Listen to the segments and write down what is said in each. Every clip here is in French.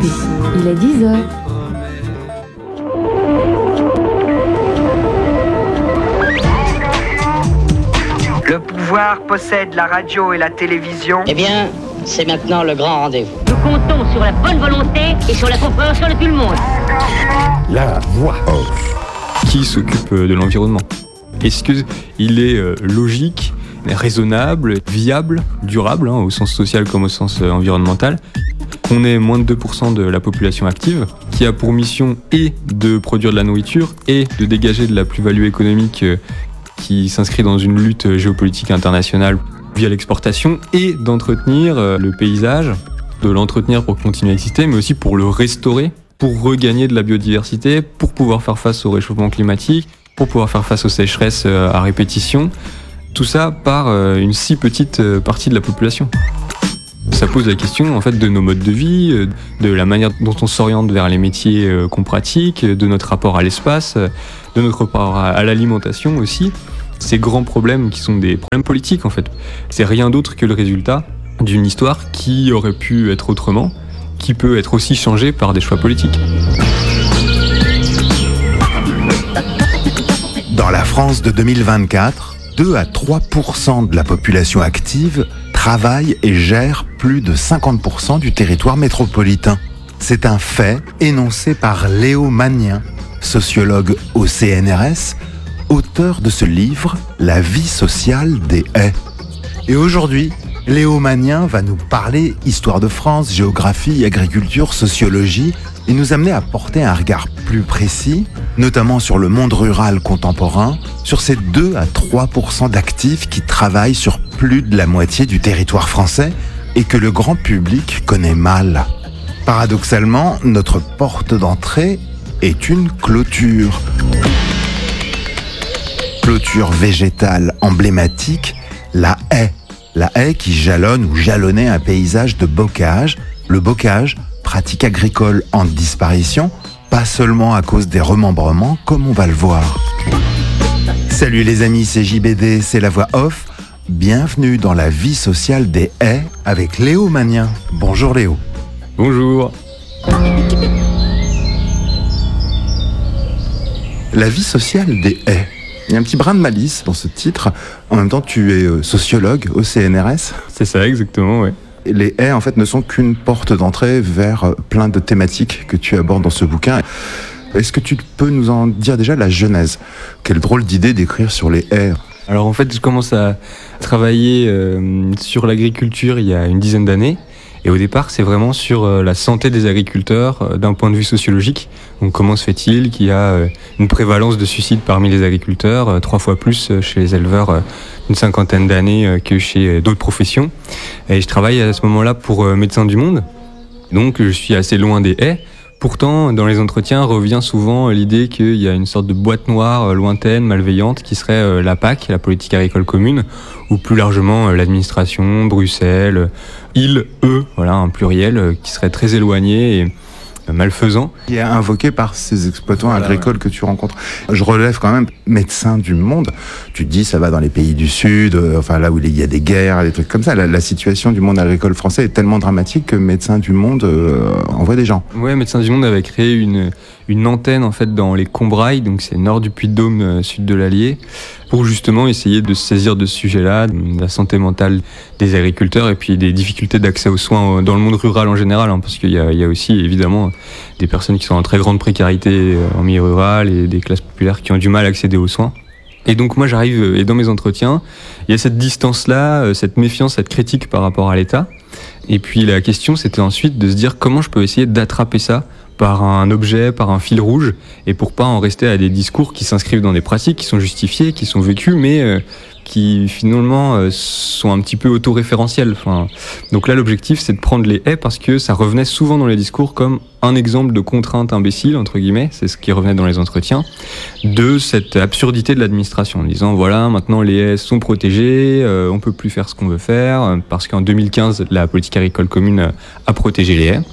Suisse, il est 10h. Le pouvoir possède la radio et la télévision. Eh bien, c'est maintenant le grand rendez-vous. Nous comptons sur la bonne volonté et sur la compréhension de tout le monde. La voix off. Qui s'occupe de l'environnement? Est-ce qu'il est logique, raisonnable, viable, durable, au sens social comme au sens environnemental, qu'on ait moins de 2% de la population active, qui a pour mission et de produire de la nourriture et de dégager de la plus-value économique qui s'inscrit dans une lutte géopolitique internationale via l'exportation, et d'entretenir le paysage, de l'entretenir pour continuer à exister, mais aussi pour le restaurer, pour regagner de la biodiversité, pour pouvoir faire face au réchauffement climatique, pour pouvoir faire face aux sécheresses à répétition. Tout ça par une si petite partie de la population. Ça pose la question en fait de nos modes de vie, de la manière dont on s'oriente vers les métiers qu'on pratique, de notre rapport à l'espace, de notre rapport à l'alimentation aussi. Ces grands problèmes qui sont des problèmes politiques en fait. C'est rien d'autre que le résultat d'une histoire qui aurait pu être autrement, qui peut être aussi changée par des choix politiques. Dans la France de 2024, 2 à 3% de la population active travaille et gère plus de 50% du territoire métropolitain. C'est un fait énoncé par Léo Magnien, sociologue au CNRS, auteur de ce livre « La vie sociale des haies ». Et aujourd'hui, Léo Magnien va nous parler histoire de France, géographie, agriculture, sociologie, et nous amener à porter un regard plus précis, notamment sur le monde rural contemporain, sur ces 2 à 3% d'actifs qui travaillent sur plus de la moitié du territoire français et que le grand public connaît mal. Paradoxalement, notre porte d'entrée est une clôture. Clôture végétale emblématique, la haie. La haie qui jalonne ou jalonnait un paysage de bocage. Le bocage, pratique agricole en disparition, pas seulement à cause des remembrements, comme on va le voir. Salut les amis, c'est JBD, c'est la voix off. Bienvenue dans la vie sociale des haies avec Léo Magnien. Bonjour Léo. Bonjour. La vie sociale des haies. Il y a un petit brin de malice dans ce titre. En même temps, tu es sociologue au CNRS. C'est ça, exactement, ouais. Et les haies, en fait, ne sont qu'une porte d'entrée vers plein de thématiques que tu abordes dans ce bouquin. Est-ce que tu peux nous en dire déjà la genèse? Quelle drôle d'idée d'écrire sur les haies. Alors en fait, je commence à travailler sur l'agriculture il y a une dizaine d'années. Et au départ, c'est vraiment sur la santé des agriculteurs d'un point de vue sociologique. Donc comment se fait-il qu'il y a une prévalence de suicides parmi les agriculteurs, 3 fois plus chez les éleveurs d'une 50aine d'années que chez d'autres professions. Et je travaille à ce moment-là pour Médecins du Monde. Donc je suis assez loin des haies. Pourtant, dans les entretiens, revient souvent l'idée qu'il y a une sorte de boîte noire lointaine, malveillante, qui serait la PAC, la politique agricole commune, ou plus largement l'administration, Bruxelles, il, eux, voilà, un pluriel, qui serait très éloigné et malfaisant. Qui est invoqué par ces exploitants agricoles que tu rencontres. Je relève quand même Médecins du Monde. Tu te dis, ça va dans les pays du Sud, enfin là où il y a des guerres, des trucs comme ça. La situation du monde agricole français est tellement dramatique que Médecins du Monde envoie des gens. Ouais, Médecins du Monde avait créé une antenne en fait dans les Combrailles, donc c'est nord du Puy-de-Dôme, sud de l'Allier, pour justement essayer de se saisir de ce sujet-là, de la santé mentale des agriculteurs et puis des difficultés d'accès aux soins dans le monde rural en général, parce qu'il y a aussi évidemment des personnes qui sont en très grande précarité en milieu rural et des classes populaires qui ont du mal à accéder aux soins. Et donc moi j'arrive, et dans mes entretiens, il y a cette distance-là, cette méfiance, cette critique par rapport à l'État. Et puis la question c'était ensuite de se dire comment je peux essayer d'attraper ça par un objet, par un fil rouge, et pour pas en rester à des discours qui s'inscrivent dans des pratiques qui sont justifiées, qui sont vécues, mais qui finalement sont un petit peu autoréférentielles. Donc là l'objectif c'est de prendre les haies parce que ça revenait souvent dans les discours comme un exemple de contrainte imbécile, entre guillemets, c'est ce qui revenait dans les entretiens, de cette absurdité de l'administration, en disant voilà, maintenant les haies sont protégées, on peut plus faire ce qu'on veut faire, parce qu'en 2015 la politique agricole commune a protégé les haies.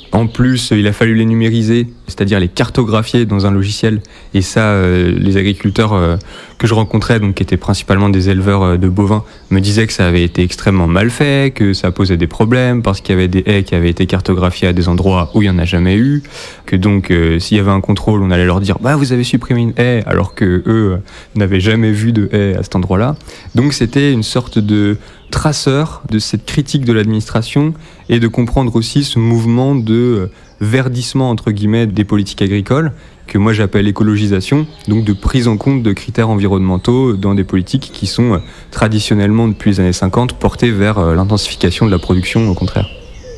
En plus, il a fallu les numériser, c'est-à-dire les cartographier dans un logiciel. Et ça, les agriculteurs que je rencontrais, donc qui étaient principalement des éleveurs de bovins, me disaient que ça avait été extrêmement mal fait, que ça posait des problèmes parce qu'il y avait des haies qui avaient été cartographiées à des endroits où il n'y en a jamais eu, que donc s'il y avait un contrôle, on allait leur dire « bah vous avez supprimé une haie », alors que eux n'avaient jamais vu de haie à cet endroit-là. Donc c'était une sorte de traceur de cette critique de l'administration et de comprendre aussi ce mouvement de verdissement entre guillemets des politiques agricoles que moi j'appelle écologisation, donc de prise en compte de critères environnementaux dans des politiques qui sont traditionnellement depuis les années 50 portées vers l'intensification de la production au contraire.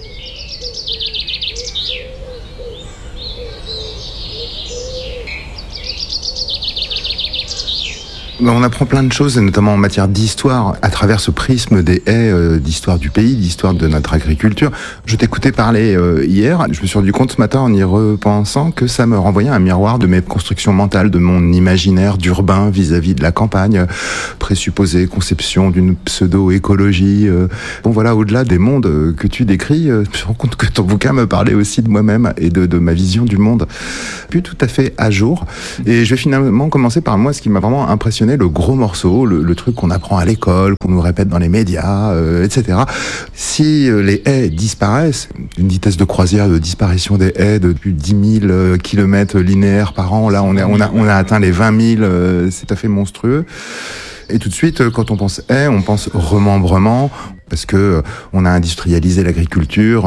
On apprend plein de choses, et notamment en matière d'histoire, à travers ce prisme des haies, d'histoire du pays, d'histoire de notre agriculture. Je t'écoutais parler hier, je me suis rendu compte ce matin en y repensant que ça me renvoyait un miroir de mes constructions mentales, de mon imaginaire d'urbain vis-à-vis de la campagne, présupposée, conception d'une pseudo-écologie. Bon voilà, au-delà des mondes que tu décris, je me rends compte que ton bouquin me parlait aussi de moi-même et de ma vision du monde. Plus tout à fait à jour. Et je vais finalement commencer par moi, ce qui m'a vraiment impressionné, le gros morceau, le truc qu'on apprend à l'école, qu'on nous répète dans les médias, etc. Si les haies disparaissent, une vitesse de croisière de disparition des haies de plus de 10 000 km linéaires par an, là on a atteint les 20 000, c'est tout à fait monstrueux. Et tout de suite, quand on pense haies, on pense remembrement, parce que on a industrialisé l'agriculture,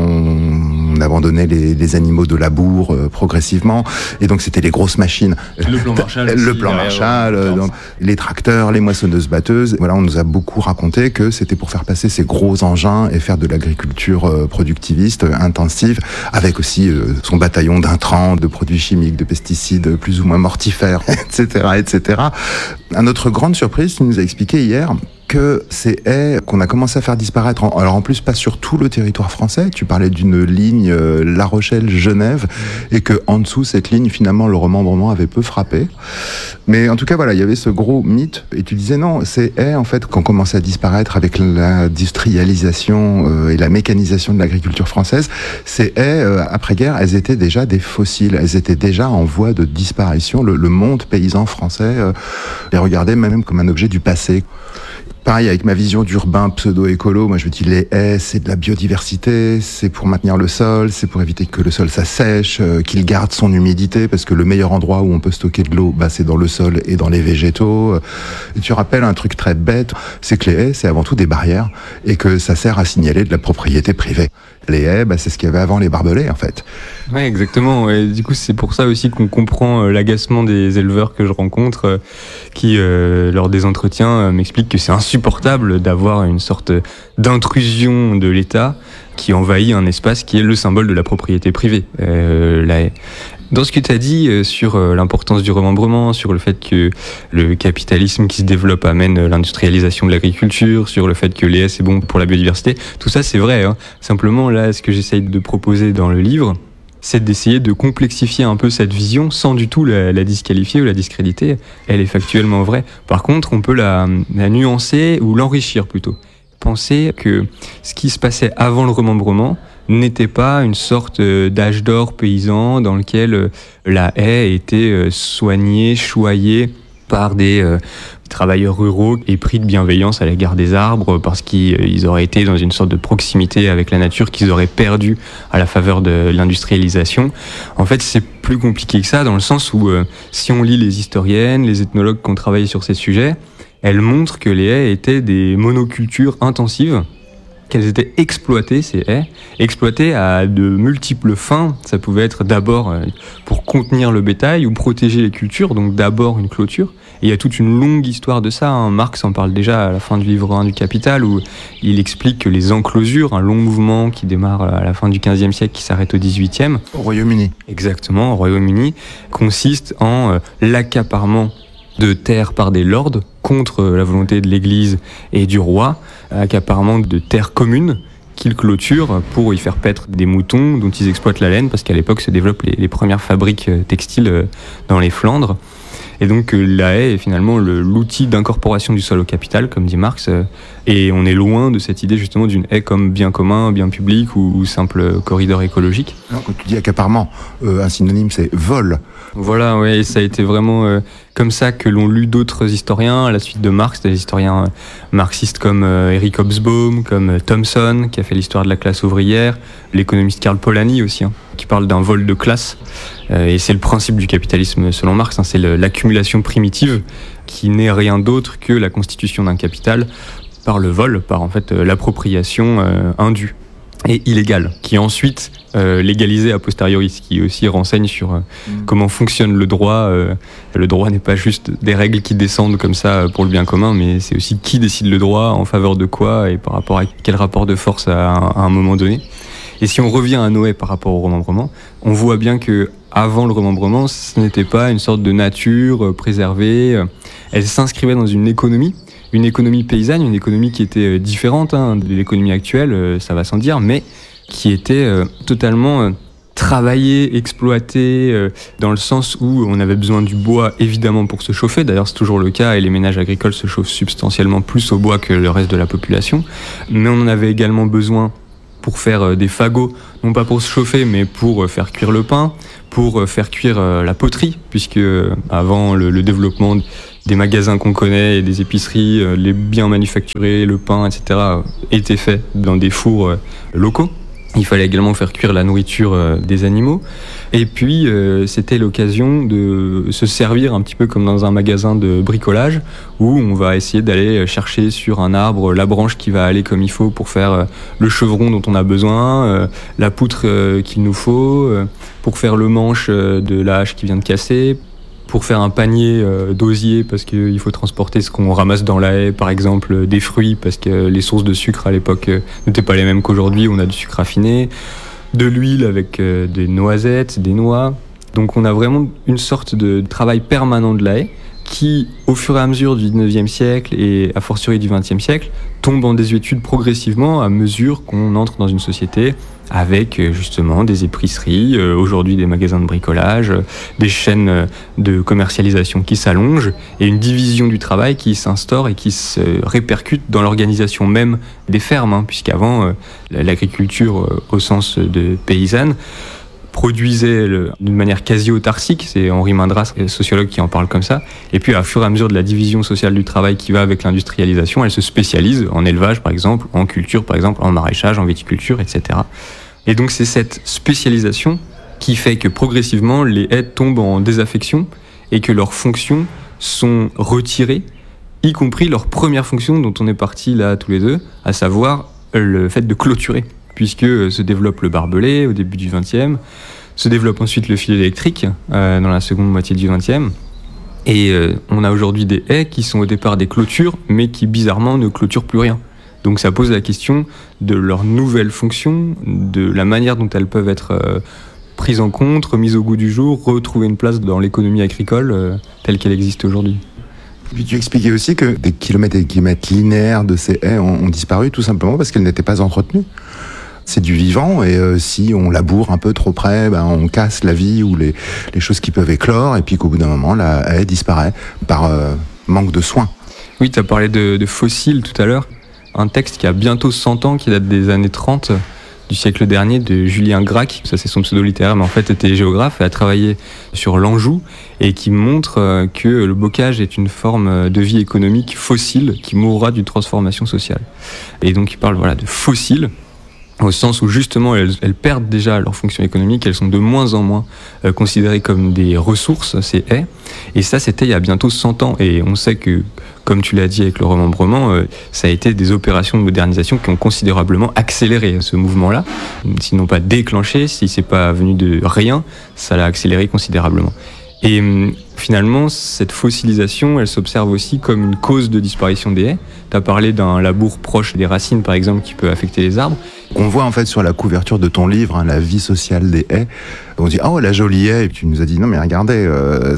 on abandonnait les animaux de labour progressivement, et donc c'était les grosses machines. Le plan Marshall. Le plan Marshall, donc, les tracteurs, les moissonneuses-batteuses. Voilà, on nous a beaucoup raconté que c'était pour faire passer ces gros engins et faire de l'agriculture productiviste, intensive, avec aussi son bataillon d'intrants, de produits chimiques, de pesticides plus ou moins mortifères, etc., etc. Une autre grande surprise, tu nous as expliqué hier que ces haies qu'on a commencé à faire disparaître, alors en plus pas sur tout le territoire français, tu parlais d'une ligne La Rochelle-Genève, et que en dessous cette ligne finalement le remembrement avait peu frappé. Mais en tout cas voilà, il y avait ce gros mythe, et tu disais non, ces haies en fait qui ont commencé à disparaître avec l'industrialisation et la mécanisation de l'agriculture française, ces haies après-guerre, elles étaient déjà des fossiles, elles étaient déjà en voie de disparition. Le monde paysan français les regardait même comme un objet du passé. Pareil, avec ma vision d'urbain pseudo-écolo, moi je me dis les haies, c'est de la biodiversité, c'est pour maintenir le sol, c'est pour éviter que le sol s'assèche, qu'il garde son humidité, parce que le meilleur endroit où on peut stocker de l'eau, c'est dans le sol et dans les végétaux. Et tu rappelles un truc très bête, c'est que les haies, c'est avant tout des barrières, et que ça sert à signaler de la propriété privée. Les haies, c'est ce qu'il y avait avant les barbelés, en fait. Ouais, exactement. Et du coup, c'est pour ça aussi qu'on comprend l'agacement des éleveurs que je rencontre, qui, lors des entretiens, m'expliquent que c'est insupportable d'avoir une sorte d'intrusion de l'État qui envahit un espace qui est le symbole de la propriété privée, la haie. Dans ce que tu as dit sur l'importance du remembrement, sur le fait que le capitalisme qui se développe amène l'industrialisation de l'agriculture, sur le fait que les haies c'est bon pour la biodiversité, tout ça c'est vrai. Simplement là, ce que j'essaye de proposer dans le livre, c'est d'essayer de complexifier un peu cette vision sans du tout la disqualifier ou la discréditer. Elle est factuellement vraie. Par contre, on peut la nuancer ou l'enrichir plutôt. Penser que ce qui se passait avant le remembrement n'était pas une sorte d'âge d'or paysan dans lequel la haie était soignée, choyée par des travailleurs ruraux et pris de bienveillance à l'égard des arbres parce qu'ils auraient été dans une sorte de proximité avec la nature qu'ils auraient perdu à la faveur de l'industrialisation. En fait, c'est plus compliqué que ça dans le sens où si on lit les historiennes, les ethnologues qui ont travaillé sur ces sujets, elles montrent que les haies étaient des monocultures intensives, qu'elles étaient exploitées, ces haies, exploitées à de multiples fins. Ça pouvait être d'abord pour contenir le bétail ou protéger les cultures, donc d'abord une clôture. Et il y a toute une longue histoire de ça. Marx en parle déjà à la fin du livre 1 du Capital, où il explique que les enclosures, un long mouvement qui démarre à la fin du XVe siècle, qui s'arrête au XVIIIe. Au Royaume-Uni. Exactement, au Royaume-Uni, consiste en l'accaparement de terres par des lords contre la volonté de l'Église et du roi, accaparement de terres communes qu'ils clôturent pour y faire paître des moutons dont ils exploitent la laine, parce qu'à l'époque se développent les premières fabriques textiles dans les Flandres. Et donc la haie est finalement l'outil d'incorporation du sol au capital, comme dit Marx, et on est loin de cette idée justement d'une haie comme bien commun, bien public ou simple corridor écologique. Alors, quand tu dis accaparement, un synonyme c'est vol. Voilà, ouais, et ça a été vraiment comme ça que l'ont lu d'autres historiens à la suite de Marx, des historiens marxistes comme Eric Hobsbawm, comme Thomson, qui a fait l'histoire de la classe ouvrière, l'économiste Karl Polanyi aussi, qui parle d'un vol de classe. Et c'est le principe du capitalisme selon Marx, c'est l'accumulation primitive qui n'est rien d'autre que la constitution d'un capital par le vol, par en fait l'appropriation indue et illégale, qui est ensuite légalisée a posteriori, ce qui aussi renseigne sur comment fonctionne le droit. Le droit n'est pas juste des règles qui descendent comme ça pour le bien commun, mais c'est aussi qui décide le droit, en faveur de quoi et par rapport à quel rapport de force à un moment donné. Et si on revient à Noé par rapport au remembrement, on voit bien que avant le remembrement, ce n'était pas une sorte de nature préservée. Elle s'inscrivait dans une économie paysanne, une économie qui était différente de l'économie actuelle, ça va sans dire, mais qui était totalement travaillée, exploitée, dans le sens où on avait besoin du bois évidemment pour se chauffer. D'ailleurs, c'est toujours le cas et les ménages agricoles se chauffent substantiellement plus au bois que le reste de la population. Mais on en avait également besoin pour faire des fagots, non pas pour se chauffer, mais pour faire cuire le pain, pour faire cuire la poterie, puisque avant le développement des magasins qu'on connaît et des épiceries, les biens manufacturés, le pain, etc., étaient faits dans des fours locaux. Il fallait également faire cuire la nourriture des animaux. Et puis, c'était l'occasion de se servir un petit peu comme dans un magasin de bricolage, où on va essayer d'aller chercher sur un arbre la branche qui va aller comme il faut pour faire le chevron dont on a besoin, la poutre qu'il nous faut, pour faire le manche de la hache qui vient de casser, pour faire un panier d'osier parce qu'il faut transporter ce qu'on ramasse dans la haie, par exemple des fruits, parce que les sources de sucre à l'époque n'étaient pas les mêmes qu'aujourd'hui, on a du sucre raffiné, de l'huile avec des noisettes, des noix. Donc on a vraiment une sorte de travail permanent de la haie qui, au fur et à mesure du 19e siècle et a fortiori du 20e siècle, tombe en désuétude progressivement à mesure qu'on entre dans une société avec justement des épiceries, aujourd'hui des magasins de bricolage, des chaînes de commercialisation qui s'allongent et une division du travail qui s'instaure et qui se répercute dans l'organisation même des fermes, puisqu'avant l'agriculture au sens de paysanne produisait d'une manière quasi autarcique, c'est Henri Mindras, sociologue, qui en parle comme ça, et puis à fur et à mesure de la division sociale du travail qui va avec l'industrialisation, elle se spécialise en élevage par exemple, en culture par exemple, en maraîchage, en viticulture, etc. Et donc c'est cette spécialisation qui fait que progressivement les haies tombent en désaffection et que leurs fonctions sont retirées, y compris leur première fonction dont on est partis là tous les deux, à savoir le fait de clôturer, puisque se développe le barbelé au début du XXe, se développe ensuite le fil électrique dans la seconde moitié du XXe, et on a aujourd'hui des haies qui sont au départ des clôtures, mais qui bizarrement ne clôturent plus rien. Donc ça pose la question de leur nouvelle fonction, de la manière dont elles peuvent être prises en compte, remises au goût du jour, retrouver une place dans l'économie agricole telle qu'elle existe aujourd'hui. Puis tu expliquais aussi que des kilomètres et des kilomètres linéaires de ces haies ont disparu tout simplement parce qu'elles n'étaient pas entretenues. C'est du vivant et si on laboure un peu trop près, on casse la vie ou les choses qui peuvent éclore et puis qu'au bout d'un moment, la haie disparaît par manque de soins. Oui, tu as parlé de fossiles tout à l'heure. Un texte qui a bientôt 100 ans, qui date des années 30 du siècle dernier, de Julien Gracq, ça c'est son pseudo littéraire, mais en fait était géographe et a travaillé sur l'Anjou, et qui montre que le bocage est une forme de vie économique fossile qui mourra d'une transformation sociale. Et donc il parle de fossiles, au sens où justement elles perdent déjà leur fonction économique, elles sont de moins en moins considérées comme des ressources, ces haies, et ça c'était il y a bientôt 100 ans, et on sait que, comme tu l'as dit avec le remembrement, ça a été des opérations de modernisation qui ont considérablement accéléré ce mouvement-là, sinon pas déclenché, si c'est pas venu de rien, ça l'a accéléré considérablement. Et finalement, cette fossilisation, elle s'observe aussi comme une cause de disparition des haies. Tu as parlé d'un labour proche des racines, par exemple, qui peut affecter les arbres. On voit en fait sur la couverture de ton livre, La vie sociale des haies, on dit « Oh, la jolie haie !» et puis tu nous as dit « Non mais regardez,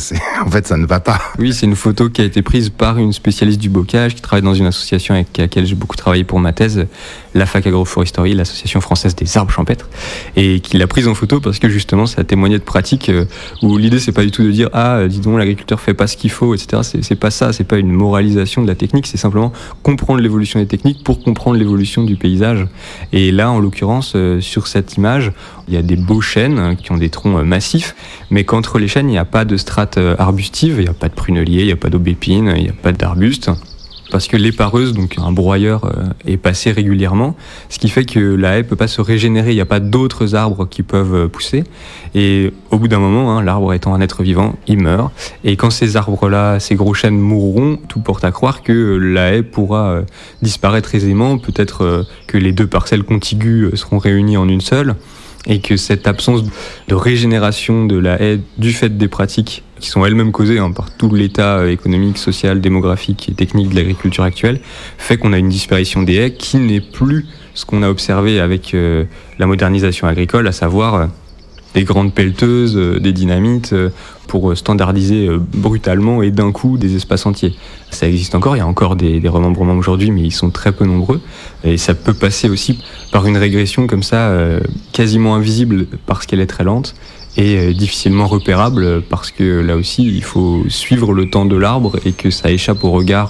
en fait ça ne va pas ». Oui, c'est une photo qui a été prise par une spécialiste du bocage qui travaille dans une association avec laquelle j'ai beaucoup travaillé pour ma thèse, la Fac Agroforesterie, l'association française des arbres champêtres, et qui l'a prise en photo parce que justement ça témoignait de pratiques où l'idée c'est pas du tout de dire « Ah, dis donc, non, l'agriculteur fait pas ce qu'il faut, etc. C'est pas ça, c'est pas une moralisation de la technique, c'est simplement comprendre l'évolution des techniques pour comprendre l'évolution du paysage. Et là, en l'occurrence, sur cette image, il y a des beaux chênes qui ont des troncs massifs, mais qu'entre les chênes, il n'y a pas de strates arbustives, il n'y a pas de prunelier, il n'y a pas d'aubépine, il n'y a pas d'arbustes. Parce que l'épareuse, donc un broyeur, est passé régulièrement, ce qui fait que la haie peut pas se régénérer, il n'y a pas d'autres arbres qui peuvent pousser. Et au bout d'un moment, l'arbre étant un être vivant, il meurt. Et quand ces arbres-là, ces gros chênes mourront, tout porte à croire que la haie pourra disparaître aisément, peut-être que les deux parcelles contiguës seront réunies en une seule, et que cette absence de régénération de la haie du fait des pratiques qui sont elles-mêmes causées par tout l'état économique, social, démographique et technique de l'agriculture actuelle, fait qu'on a une disparition des haies qui n'est plus ce qu'on a observé avec la modernisation agricole, à savoir des grandes pelleteuses, des dynamites, pour standardiser brutalement et d'un coup des espaces entiers. Ça existe encore, il y a encore des remembrements aujourd'hui, mais ils sont très peu nombreux. Et ça peut passer aussi par une régression comme ça, quasiment invisible parce qu'elle est très lente, et difficilement repérable parce que là aussi il faut suivre le temps de l'arbre et que ça échappe au regard